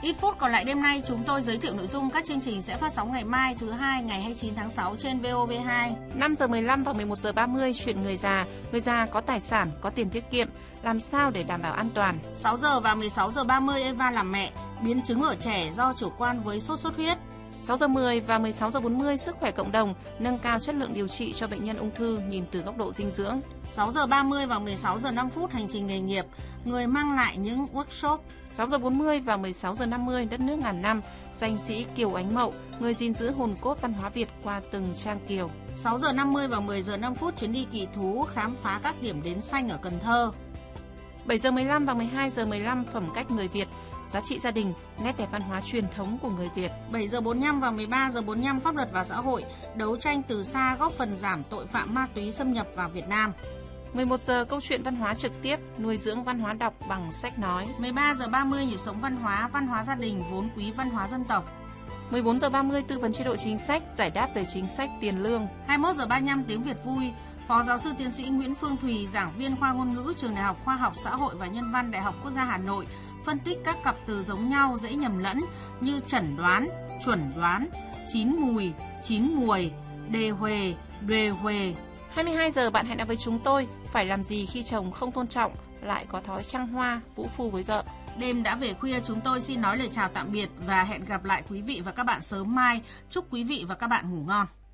Ít phút còn lại đêm nay, chúng tôi giới thiệu nội dung các chương trình sẽ phát sóng ngày mai thứ Hai ngày 29 tháng 6 trên VOV2. 5 giờ 15 và 11 giờ 30 chuyện người già có tài sản, có tiền tiết kiệm, làm sao để đảm bảo an toàn. 6 giờ và 16 giờ 30 Eva làm mẹ, biến chứng ở trẻ do chủ quan với sốt xuất huyết. 6 giờ 10 và 16 giờ 40 sức khỏe cộng đồng, nâng cao chất lượng điều trị cho bệnh nhân ung thư nhìn từ góc độ dinh dưỡng. 6 giờ 30 và 16 giờ 5 phút hành trình nghề nghiệp, người mang lại những workshop. 6 giờ 40 và 16 giờ 50 đất nước ngàn năm, danh sĩ Kiều Ánh Mậu, người gìn giữ hồn cốt văn hóa Việt qua từng trang Kiều. 6 giờ 50 và 10 giờ 5 phút chuyến đi kỳ thú khám phá các điểm đến xanh ở Cần Thơ. 7 giờ 15 và 12 giờ 15 phẩm cách người Việt, giá trị gia đình, nét đẹp văn hóa truyền thống của người Việt. 7 giờ 45 và 13 giờ 45 pháp luật và xã hội, đấu tranh từ xa góp phần giảm tội phạm ma túy xâm nhập vào Việt Nam. 11 giờ câu chuyện văn hóa trực tiếp, nuôi dưỡng văn hóa đọc bằng sách nói. 13 giờ 30 nhịp sống văn hóa gia đình, vốn quý văn hóa dân tộc. 14 giờ 30 tư vấn chế độ chính sách, giải đáp về chính sách tiền lương. 21 giờ 35 tiếng Việt vui, Phó giáo sư tiến sĩ Nguyễn Phương Thùy, giảng viên khoa ngôn ngữ Trường Đại học Khoa học Xã hội và Nhân văn Đại học Quốc gia Hà Nội, phân tích các cặp từ giống nhau dễ nhầm lẫn như chẩn đoán, chuẩn đoán, chín mùi, chín muồi, đề huề, đuề huề. 22 giờ bạn hãy nói với chúng tôi phải làm gì khi chồng không tôn trọng, lại có thói trăng hoa, vũ phu với vợ. Đêm đã về khuya, chúng tôi xin nói lời chào tạm biệt và hẹn gặp lại quý vị và các bạn sớm mai. Chúc quý vị và các bạn ngủ ngon.